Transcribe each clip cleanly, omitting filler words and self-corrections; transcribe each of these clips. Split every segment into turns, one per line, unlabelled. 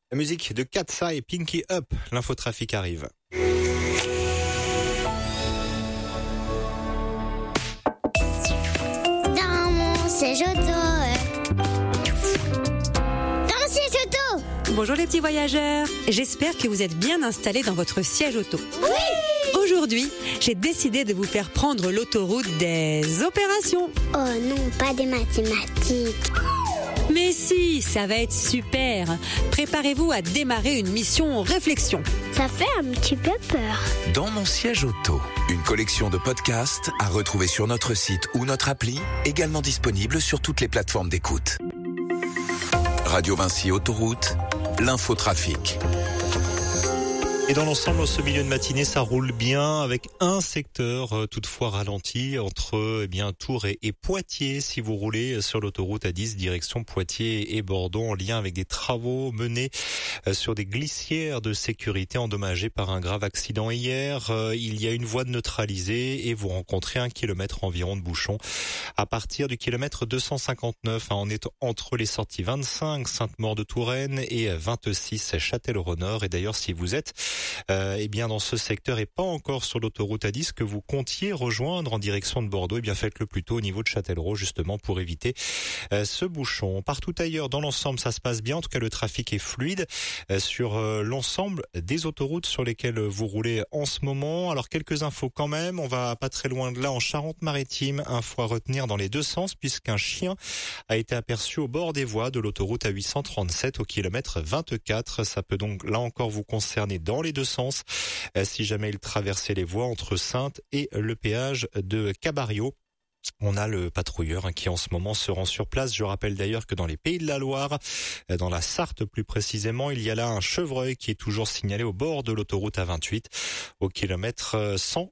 La musique de Katsa et Pinky Up, l'infotrafic arrive.
Dans mon siège auto. Dans mon siège auto.
Bonjour les petits voyageurs, j'espère que vous êtes bien installés dans votre siège auto.
Oui.
Aujourd'hui, j'ai décidé de vous faire prendre l'autoroute des opérations.
Oh non, pas des mathématiques.
Mais si, ça va être super. Préparez-vous à démarrer une mission réflexion.
Ça fait un petit peu peur.
Dans mon siège auto, une collection de podcasts à retrouver sur notre site ou notre appli, également disponible sur toutes les plateformes d'écoute. Radio Vinci Autoroute, l'infotrafic.
Et dans l'ensemble, en ce milieu de matinée, ça roule bien avec un secteur toutefois ralenti entre Tours et Poitiers. Si vous roulez sur l'autoroute A10 direction Poitiers et Bordeaux en lien avec des travaux menés sur des glissières de sécurité endommagées par un grave accident hier. Il y a une voie neutralisée et vous rencontrez 1 kilomètre environ de bouchons à partir du kilomètre 259. On est entre les sorties 25 Sainte-Maure-de-Touraine et 26 Châtellerault-Nord. Et d'ailleurs, si vous êtes dans ce secteur et pas encore sur l'autoroute A10 que vous comptiez rejoindre en direction de Bordeaux, faites-le plutôt au niveau de Châtellerault justement pour éviter ce bouchon. Partout ailleurs dans l'ensemble ça se passe bien, en tout cas le trafic est fluide sur l'ensemble des autoroutes sur lesquelles vous roulez en ce moment. Alors quelques infos quand même, on va pas très loin de là en Charente-Maritime, info à retenir dans les deux sens puisqu'un chien a été aperçu au bord des voies de l'autoroute A837 au kilomètre 24. Ça peut donc là encore vous concerner dans les deux sens si jamais il traversait les voies entre Saintes et le péage de Cabario. On a le patrouilleur qui en ce moment se rend sur place. Je rappelle d'ailleurs que dans les Pays de la Loire, dans la Sarthe plus précisément, il y a là un chevreuil qui est toujours signalé au bord de l'autoroute A28 au kilomètre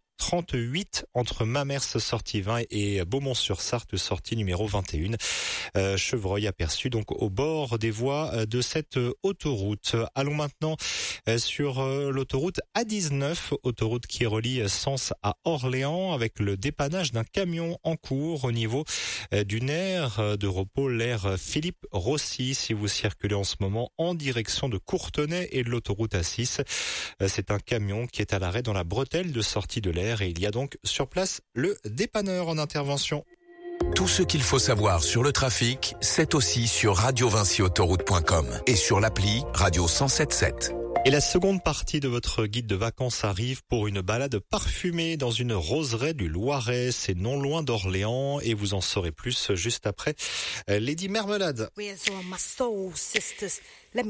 138 entre Mamers sortie 20 et Beaumont-sur-Sarthe sortie numéro 21. Chevreuil aperçu donc au bord des voies de cette autoroute. Allons maintenant sur l'autoroute A19, autoroute qui relie Sens à Orléans avec le dépannage d'un camion en cours au niveau d'une aire de repos, l'aire Philippe Rossi. Si vous circulez en ce moment en direction de Courtenay et de l'autoroute A6, c'est un camion qui est à l'arrêt dans la bretelle de sortie de l'aire. Et il y a donc sur place le dépanneur en intervention.
Tout ce qu'il faut savoir sur le trafic, c'est aussi sur radiovinciautoroute.com et sur l'appli Radio 107.7.
Et la seconde partie de votre guide de vacances arrive pour une balade parfumée dans une roseraie du Loiret. C'est non loin d'Orléans et vous en saurez plus juste après Lady Mermelade.